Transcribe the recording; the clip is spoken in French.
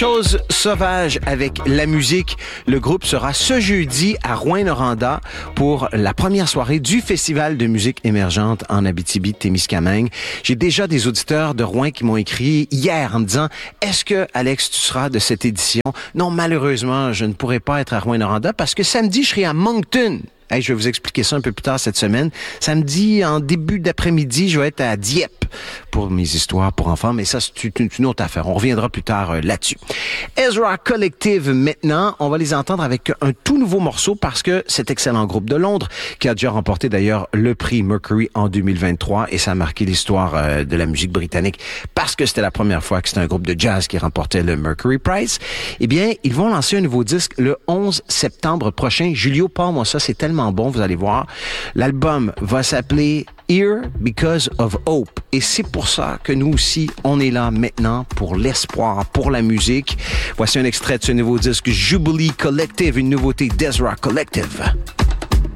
Chose sauvage avec la musique. Le groupe sera ce jeudi à Rouyn-Noranda pour la première soirée du Festival de musique émergente en Abitibi-Témiscamingue. J'ai déjà des auditeurs de Rouyn qui m'ont écrit hier en me disant « Est-ce que, Alex, tu seras de cette édition? » Non, malheureusement, je ne pourrai pas être à Rouyn-Noranda parce que samedi, je serai à Moncton. Hey, je vais vous expliquer ça un peu plus tard cette semaine. Samedi, en début d'après-midi, je vais être à Dieppe pour mes histoires pour enfants, mais ça, c'est une autre affaire. On reviendra plus tard là-dessus. Ezra Collective, maintenant, on va les entendre avec un tout nouveau morceau parce que cet excellent groupe de Londres, qui a déjà remporté d'ailleurs le prix Mercury en 2023, et ça a marqué l'histoire de la musique britannique parce que c'était la première fois que c'était un groupe de jazz qui remportait le Mercury Prize, eh bien, ils vont lancer un nouveau disque le 11 septembre prochain. Julio, moi ça, c'est tellement bon, vous allez voir. L'album va s'appeler Here Because of Hope. Et c'est pour ça que nous aussi, on est là maintenant pour l'espoir, pour la musique. Voici un extrait de ce nouveau disque Jubilee Collective, une nouveauté d'Ezra Collective.